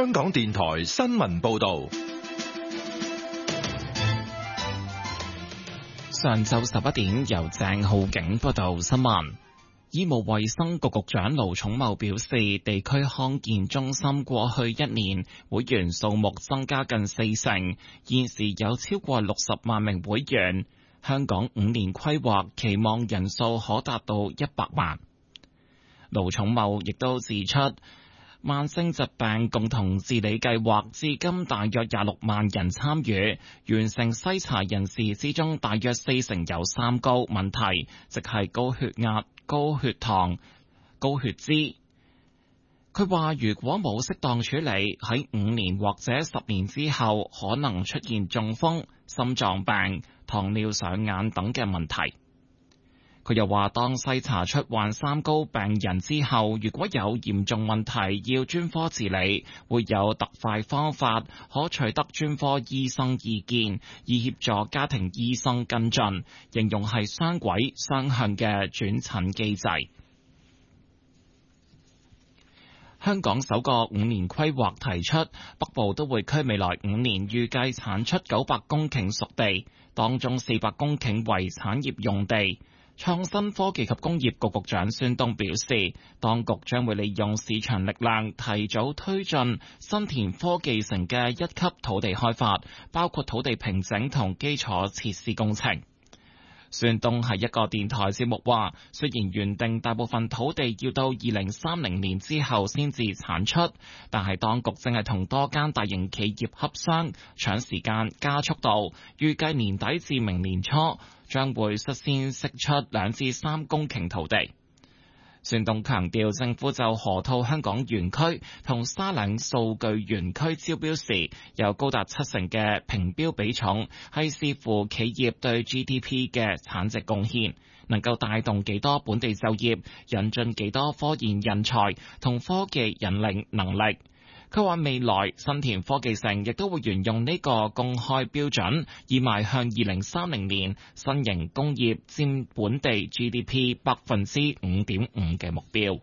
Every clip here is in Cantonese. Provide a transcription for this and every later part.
香港電台新聞報道。 上晝11點，由鄭浩景報道新聞。醫務衛生局局長盧寵茂表示，地區康健中心過去1年會員數目增加近40%，現時有超過60萬名會員。香港5年規劃期望人數可達到100萬。盧寵茂亦都指出，慢性疾病共同治理計劃至今大約26萬人參與，完成篩查人士之中，大約40%有三高問題，即係高血壓、高血糖、高血脂。佢話如果冇適當處理，喺5年或者10年之後，可能出現中風、心臟病、糖尿上眼等嘅問題。佢又話，當篩查出患三高病人之後，如果有嚴重問題要專科治理，會有特快方法可取得專科醫生意見，以協助家庭醫生跟進，形容係雙軌雙向嘅轉診機制。香港首個5年規劃提出，北部都會區未來5年預計產出900公頃熟地，當中400公頃為產業用地。創新科技及工業局局長孫東表示，當局將會利用市場力量，提早推進新田科技城嘅1級土地開發，包括土地平整同基礎設施工程。孫東喺一個電台節目話，雖然原定大部分土地要到2030年之後先至產出，但係當局正係同多間大型企業洽商，搶時間加速度，預計年底至明年初將會率先釋出2至3公頃土地。孫東強調，政府就河套香港園區同沙嶺數據園區招標時，有高達70%嘅評標比重，係視乎企業對 GDP 嘅產值貢獻，能夠帶動幾多本地就業，引進幾多科研人才同科技引領能力。佢話未來新田科技城亦都會沿用呢個公開標準，以邁向2030年新型工業佔本地 GDP 5.5% 嘅目標。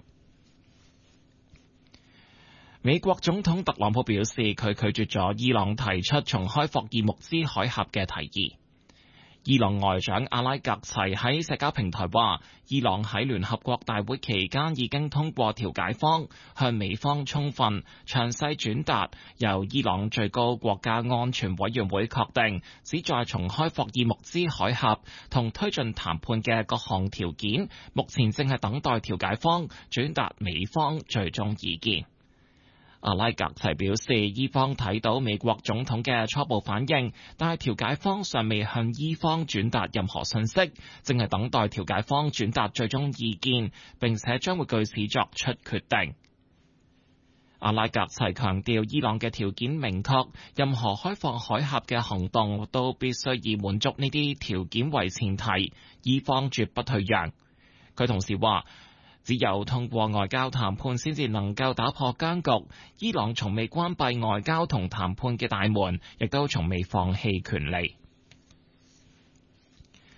美國總統特朗普表示，佢拒絕咗伊朗提出重開霍爾木茲海峽嘅提議。伊朗外長阿拉格齊喺社交平台話，伊朗喺聯合國大會期間已經通過調解方向美方充分詳細轉達由伊朗最高國家安全委員會確定旨在重開霍爾木茲海峽同推進談判嘅各項條件，目前正係等待調解方轉達美方最終意見。阿拉格齊表示，伊方睇到美國總統嘅初步反應，但係調解方尚未向伊方轉達任何信息，正係等待調解方轉達最終意見，並且將會據此作出決定。阿拉格齊強調，伊朗嘅條件明確，任何開放海峽嘅行動都必須以滿足呢啲條件為前提，伊方絕不退讓。佢同時話，只有通過外交談判先至能夠打破僵局。伊朗從未關閉外交同談判嘅大門，亦都從未放棄權利。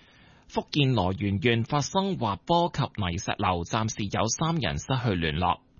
福建羅源縣發生滑坡及泥石流，暫時有3人失去聯絡。